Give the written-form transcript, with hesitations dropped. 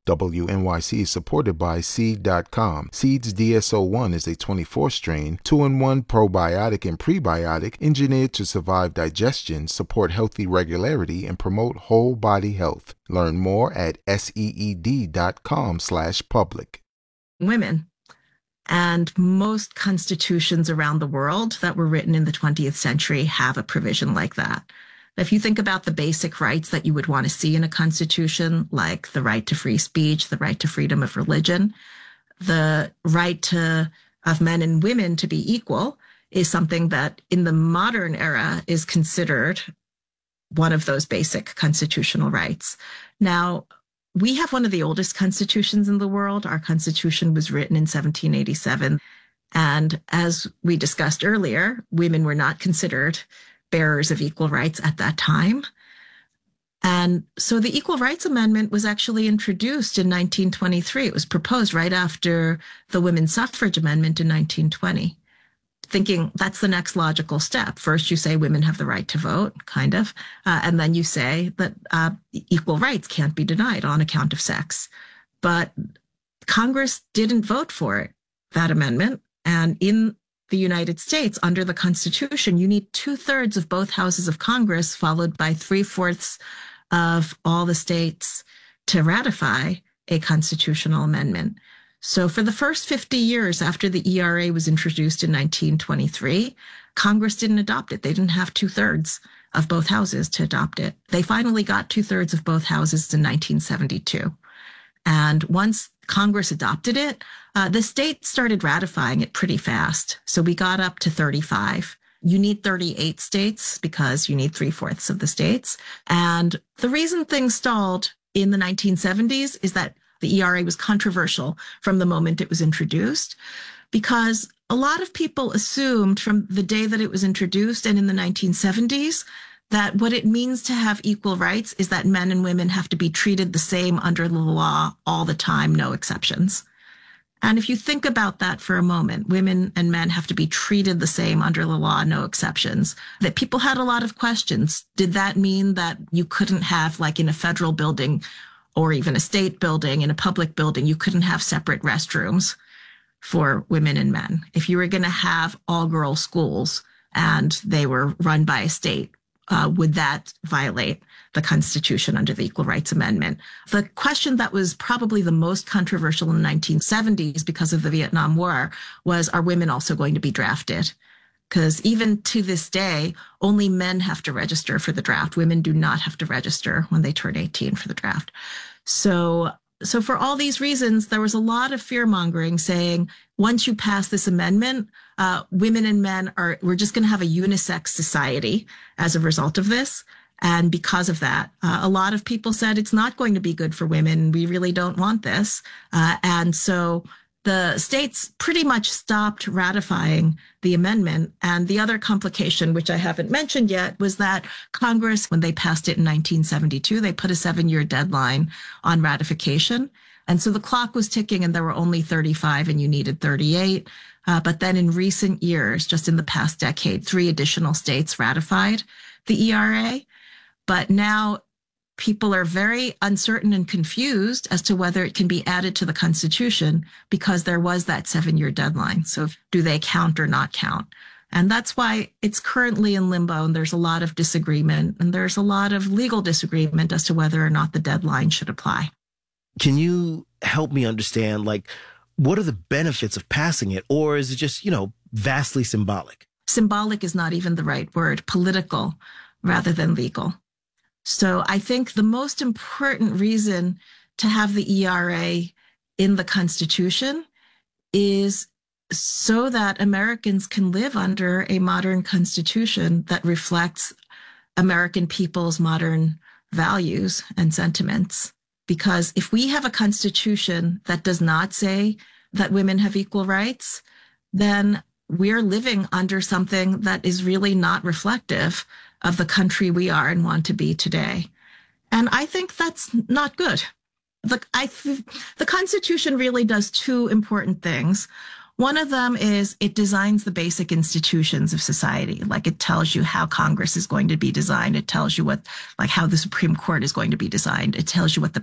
WNYC is supported by Seed.com. Seed's DSO1 is a 24-strain, 2-in-1 probiotic and prebiotic engineered to survive digestion, support healthy regularity, and promote whole body health. Learn more at seed.com/public. Women. And most constitutions around the world that were written in the 20th century have a provision like that. If you think about the basic rights that you would want to see in a constitution, like the right to free speech, the right to freedom of religion, the right of men and women to be equal is something that in the modern era is considered one of those basic constitutional rights. Now, we have one of the oldest constitutions in the world. Our constitution was written in 1787. And as we discussed earlier, women were not considered bearers of equal rights at that time. And so the Equal Rights Amendment was actually introduced in 1923. It was proposed right after the Women's Suffrage Amendment in 1920. Thinking that's the next logical step. First, you say women have the right to vote, kind of, and then you say that equal rights can't be denied on account of sex. But Congress didn't vote for it, that amendment. And in the United States, under the Constitution, you need 2/3 of both houses of Congress, followed by 3/4 of all the states to ratify a constitutional amendment. So for the first 50 years after the ERA was introduced in 1923, Congress didn't adopt it. They didn't have 2/3 of both houses to adopt it. They finally got 2/3 of both houses in 1972. And once Congress adopted it, the states started ratifying it pretty fast. So we got up to 35. You need 38 states because you need 3/4 of the states. And the reason things stalled in the 1970s is that the ERA was controversial from the moment it was introduced, because a lot of people assumed from the day that it was introduced and in the 1970s that what it means to have equal rights is that men and women have to be treated the same under the law all the time, no exceptions. And if you think about that for a moment, women and men have to be treated the same under the law, no exceptions, that people had a lot of questions. Did that mean that you couldn't have, like in a federal building, or even a state building, in a public building, you couldn't have separate restrooms for women and men? If you were going to have all-girls schools and they were run by a state, would that violate the Constitution under the Equal Rights Amendment? The question that was probably the most controversial in the 1970s because of the Vietnam War was, are women also going to be drafted? Because even to this day, only men have to register for the draft. Women do not have to register when they turn 18 for the draft. So for all these reasons, there was a lot of fear mongering saying, once you pass this amendment, women and men we're just going to have a unisex society as a result of this. And because of that, a lot of people said it's not going to be good for women. We really don't want this. And so the states pretty much stopped ratifying the amendment. And the other complication, which I haven't mentioned yet, was that Congress, when they passed it in 1972, they put a 7-year deadline on ratification. And so the clock was ticking and there were only 35 and you needed 38. But then in recent years, just in the past decade, 3 additional states ratified the ERA. But now people are very uncertain and confused as to whether it can be added to the Constitution because there was that 7-year deadline. So do they count or not count? And that's why it's currently in limbo, and there's a lot of disagreement, and there's a lot of legal disagreement as to whether or not the deadline should apply. Can you help me understand, what are the benefits of passing it? Or is it just, vastly symbolic? Symbolic is not even the right word, political rather than legal. So I think the most important reason to have the ERA in the Constitution is so that Americans can live under a modern Constitution that reflects American people's modern values and sentiments. Because if we have a Constitution that does not say that women have equal rights, then we're living under something that is really not reflective of the country we are and want to be today. And I think that's not good. The Constitution really does 2 important things. One of them is it designs the basic institutions of society. Like, it tells you how Congress is going to be designed. It tells you how the Supreme Court is going to be designed. It tells you what the